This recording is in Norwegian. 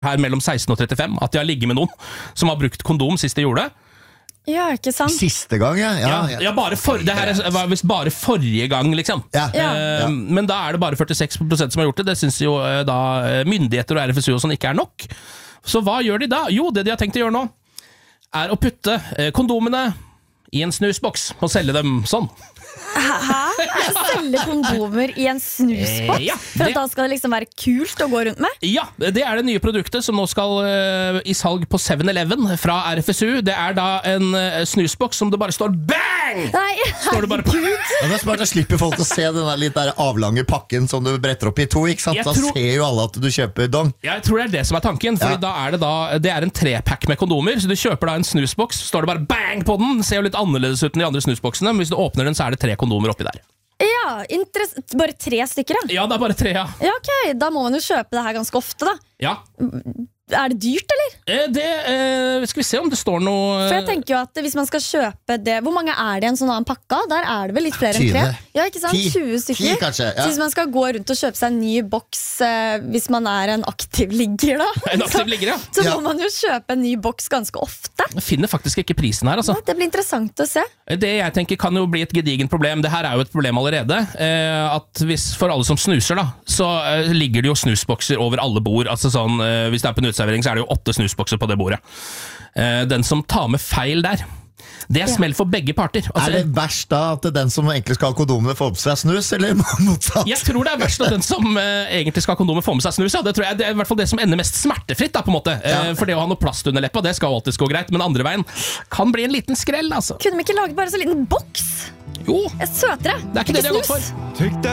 her mellom 16 og 35, at de har ligget med noen som har brukt kondom sist de gjorde det. Ja, ikke sant? Siste gang, ja. Ja, det her var visst bare forrige gang, liksom. Men da er det bare 46% som har gjort det. Det synes jo da myndigheter og RFSU og sånn ikke er nok. Så hva gjør de da? Jo, det de har tenkt å gjøre nå, er å putte kondomene i en snusboks og selge dem sånn. Hæ? Selge kondomer i en snusboks? Ja, for at da skal det liksom være kult å gå rundt med? Ja, det er det nye produktet som nå skal i salg på 7-Eleven fra RFSU. Det er da en snusboks som det bare står BANG! Nei, står det bare på. Det er smart å slippe folk å se den der litt der avlange pakken som du bretter opp i 2, ikke sant? Da ser jo alle at du kjøper dong. Jeg tror det er det som er tanken, fordi da er det er en 3-pack med kondomer, så du kjøper da en snusboks, så står det bare BANG på den, ser jo litt annerledes ut enn de andre snusboksene, men hvis du åpner den så er det 3 kondomer oppi der. Ja, bare 3 stykker da? Ja, det er bare 3, ja. Ja, ok, da må man jo kjøpe det her ganske ofte da. Ja. Er det dyrt, eller? Skal vi se om det står noe. For jeg tenker jo at hvis man skal kjøpe det, hvor mange er det i en sånn annen pakka? Der er det vel litt flere enn 3? Ja, ikke sant? 20 stykker. 10 kanskje, ja. Så hvis man skal gå rundt og kjøpe seg en ny boks, hvis man er en aktiv ligger da, en aktiv ligger, ja. så må man jo kjøpe en ny boks ganske ofte. Jeg finner faktisk ikke prisen her, altså. Ja, det blir interessant å se. Det jeg tenker kan jo bli et gedigent problem. Det her er jo et problem allerede. At hvis for alle som snuser da, så ligger det jo snusbokser over alle bord. Altså sånn, hvis det er på en uteservering så er det jo 8 snusbokser på det bordet. Den som tar med feil der, det er smell for begge parter. Altså, er det verst da at den som egentlig skal ha kondomene får med seg snus, eller motsatt? Jeg tror det er verst at den som egentlig skal ha kondomer får med seg snus, ja. Det tror jeg det er i hvert fall det som ender mest smertefritt da, på en måte. For det å ha noe plast under leppa, det skal alltid gå greit, men andre veien kan bli en liten skrell, altså. Kunne vi ikke laget bare så liten boks? Jo. Søtere. Det er ikke det de har gått for.